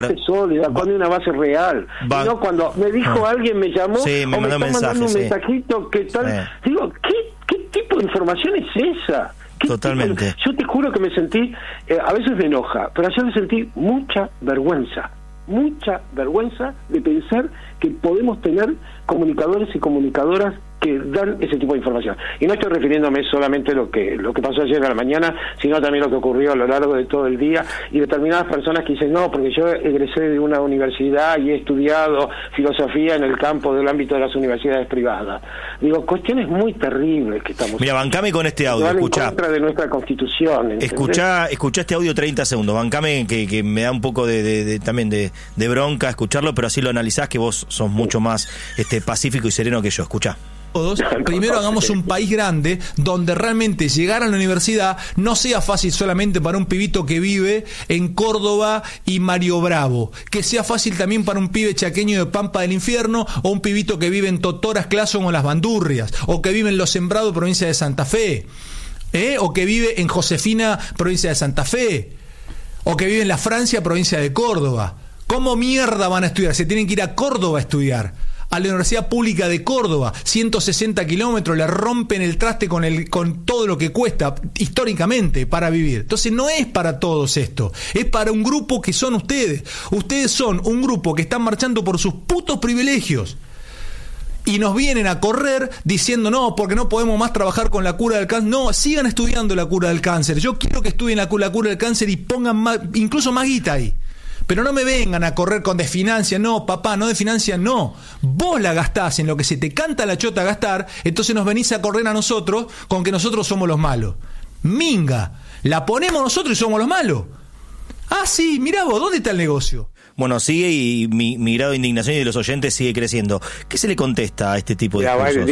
sólida, cuando hay una base real, y no cuando me dijo alguien, me llamó, sí, me o me está mandando un mensajito, ¿qué tal? Digo, ¿qué tipo de información es esa? Totalmente. Yo te juro que me sentí, a veces me enoja, pero ayer me sentí mucha vergüenza de pensar que podemos tener comunicadores y comunicadoras que dan ese tipo de información. Y no estoy refiriéndome solamente a lo que pasó ayer a la mañana, sino también lo que ocurrió a lo largo de todo el día, y determinadas personas que dicen, no, porque yo egresé de una universidad y he estudiado filosofía en el campo del ámbito de las universidades privadas. Digo, cuestiones muy terribles que estamos... Mira, bancame con este audio, escuchá. En contra de nuestra Constitución. Escuchá este audio 30 segundos, bancame que me da un poco también de bronca escucharlo, pero así lo analizás, que vos sos mucho más pacífico y sereno que yo. Escuchá. Todos, primero hagamos un país grande donde realmente llegar a la universidad no sea fácil solamente para un pibito que vive en Córdoba y Mario Bravo, que sea fácil también para un pibe chaqueño de Pampa del Infierno, o un pibito que vive en Totoras, Clason o Las Bandurrias, o que vive en Los Sembrados, provincia de Santa Fe, o que vive en Josefina, provincia de Santa Fe, o que vive en La Francia, provincia de Córdoba. ¿Cómo mierda van a estudiar? Se tienen que ir a Córdoba a estudiar, a la Universidad Pública de Córdoba, 160 kilómetros, le rompen el traste con todo lo que cuesta históricamente para vivir. Entonces no es para todos esto, es para un grupo que son ustedes. Ustedes son un grupo que están marchando por sus putos privilegios y nos vienen a correr diciendo, no, porque no podemos más trabajar con la cura del cáncer. No, sigan estudiando la cura del cáncer. Yo quiero que estudien la cura del cáncer y pongan más, incluso más guita ahí. Pero no me vengan a correr con desfinancia. No, papá, no desfinancia, no. Vos la gastás en lo que se te canta la chota gastar, entonces nos venís a correr a nosotros con que nosotros somos los malos. Minga, la ponemos nosotros y somos los malos. Ah, sí, mirá vos, ¿dónde está el negocio? Bueno, sigue, y mi grado de indignación y de los oyentes sigue creciendo. ¿Qué se le contesta a este tipo de discursos?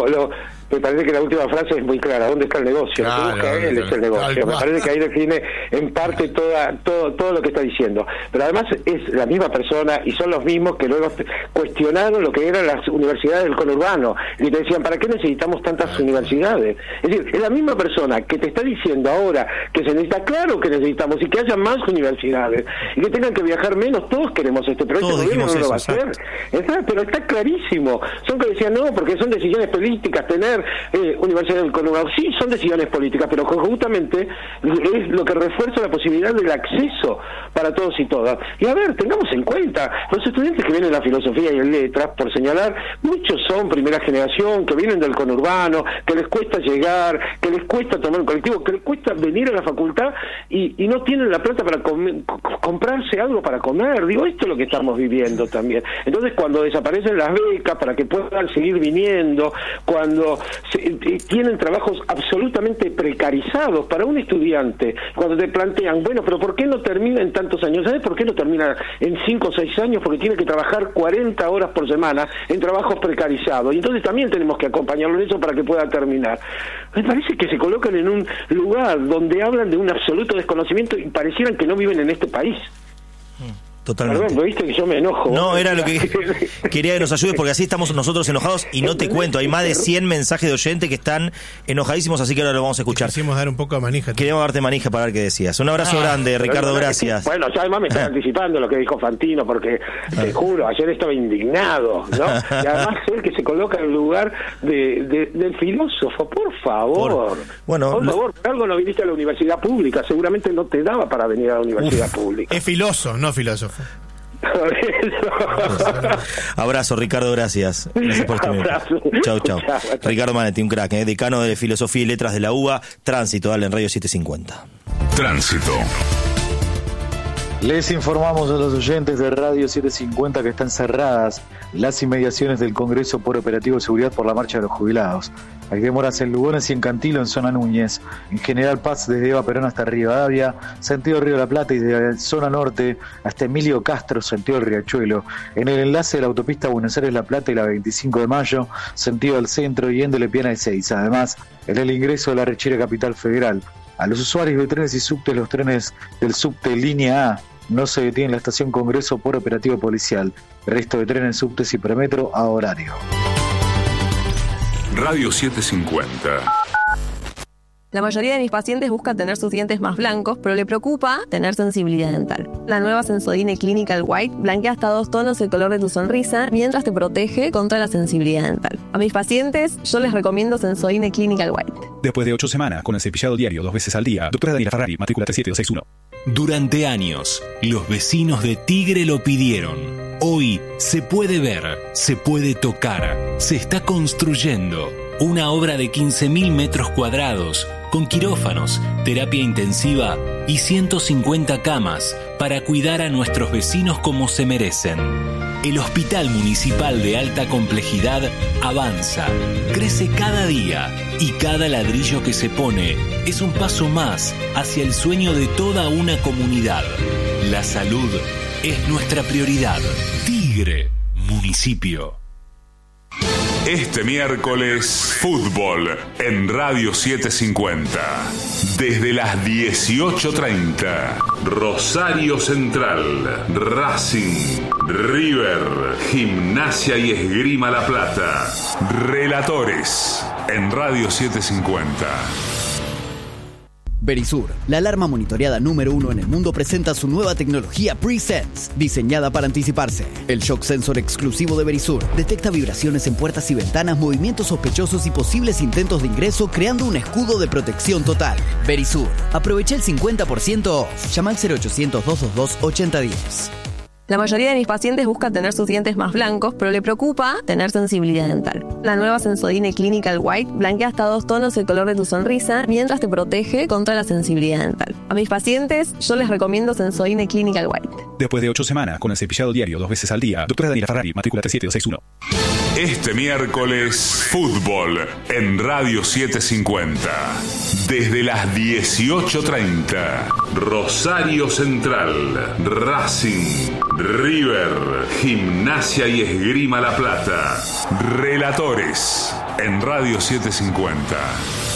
Me parece que la última frase es muy clara. ¿Dónde está el negocio? Lo que busca él es el negocio. Me parece que ahí define en parte todo lo que está diciendo. Pero además es la misma persona y son los mismos que luego cuestionaron lo que eran las universidades del conurbano y te decían, ¿para qué necesitamos tantas universidades? Es decir, es la misma persona que te está diciendo ahora que se necesita, claro que necesitamos, y que haya más universidades y que tengan que viajar menos. Todos queremos esto, pero este gobierno no lo va a hacer. Pero está clarísimo. Son que decían, no, porque son decisiones políticas tener universidad del conurbano. Sí, son decisiones políticas, pero justamente es lo que refuerza la posibilidad del acceso para todos y todas. Y a ver, tengamos en cuenta, los estudiantes que vienen a filosofía y en letras, por señalar, muchos son primera generación, que vienen del conurbano, que les cuesta llegar, que les cuesta tomar un colectivo, que les cuesta venir a la facultad y no tienen la plata para comprarse algo para comer. Digo, esto es lo que estamos viviendo también. Entonces, cuando desaparecen las becas para que puedan seguir viniendo, cuando tienen trabajos absolutamente precarizados para un estudiante, cuando te plantean, bueno, pero ¿por qué no termina en tantos años? ¿Sabes por qué no termina en 5 o 6 años? Porque tiene que trabajar 40 horas por semana en trabajos precarizados, y entonces también tenemos que acompañarlo en eso para que pueda terminar. Me parece que se colocan en un lugar donde hablan de un absoluto desconocimiento y parecieran que no viven en este país. Totalmente. Perdón, viste que yo me enojo. No, era lo que quería que nos ayudes, porque así estamos nosotros enojados y no te cuento, hay más de 100 mensajes de oyentes que están enojadísimos, así que ahora lo vamos a escuchar. Quisimos dar un poco de manija. Queríamos darte manija para ver qué decías. Un abrazo grande, Ricardo, gracias. Bueno, ya además me están anticipando lo que dijo Fantino, porque te juro, ayer estaba indignado, ¿no? Y además él que se coloca en el lugar del filósofo, por favor. Por favor, por algo no viniste a la universidad pública, seguramente no te daba para venir a la universidad pública. Es filósofo, no filósofo. Abrazo, Ricardo, gracias. Gracias por este minuto. Chau. Ricardo Manetti, un crack, decano de Filosofía y Letras de la UBA. Tránsito, dale, en Radio 750. Tránsito. Les informamos a los oyentes de Radio 750 que están cerradas las inmediaciones del Congreso por operativo de seguridad por la marcha de los jubilados. Hay demoras en Lugones y en Cantilo, en zona Núñez. En General Paz, desde Eva Perón hasta Rivadavia, sentido Río de la Plata, y desde zona norte hasta Emilio Castro, sentido del Riachuelo. En el enlace de la autopista Buenos Aires-La Plata y la 25 de Mayo, sentido del centro y Éndole Piana de 6. Además, en el ingreso de la Rechira Capital Federal. A los usuarios de trenes y subtes, los trenes del subte línea A no se detienen en la estación Congreso por operativo policial. El resto de trenes, subtes y premetro a horario. Radio 750. La mayoría de mis pacientes busca tener sus dientes más blancos, pero le preocupa tener sensibilidad dental. La nueva Sensodyne Clinical White blanquea hasta 2 tonos el color de tu sonrisa mientras te protege contra la sensibilidad dental. A mis pacientes yo les recomiendo Sensodyne Clinical White. Después de 8 semanas con el cepillado diario 2 veces al día, doctora Daniela Ferrari, matrícula 37261. Durante años, los vecinos de Tigre lo pidieron. Hoy se puede ver, se puede tocar, se está construyendo una obra de 15.000 metros cuadrados con quirófanos, terapia intensiva y 150 camas para cuidar a nuestros vecinos como se merecen. El Hospital Municipal de Alta Complejidad avanza, crece cada día y cada ladrillo que se pone es un paso más hacia el sueño de toda una comunidad. La salud es nuestra prioridad. Tigre, municipio. Este miércoles, fútbol en Radio 750. Desde las 18:30, Rosario Central, Racing, River, Gimnasia y Esgrima La Plata. Relatores en Radio 750. Verisur, la alarma monitoreada número 1 en el mundo, presenta su nueva tecnología Pre-Sense, diseñada para anticiparse. El shock sensor exclusivo de Verisur detecta vibraciones en puertas y ventanas, movimientos sospechosos y posibles intentos de ingreso, creando un escudo de protección total. Verisur, aprovecha el 50% off. Llama al 0800-222-8010. La mayoría de mis pacientes busca tener sus dientes más blancos, pero le preocupa tener sensibilidad dental. La nueva Sensodyne Clinical White blanquea hasta 2 tonos el color de tu sonrisa mientras te protege contra la sensibilidad dental. A mis pacientes yo les recomiendo Sensodyne Clinical White. Después de 8 semanas con el cepillado diario 2 veces al día, doctora Daniela Ferrari, matrícula 37261. Este miércoles, fútbol en Radio 750. Desde las 18:30, Rosario Central, Racing, River, Gimnasia y Esgrima La Plata. Relatores en Radio 750.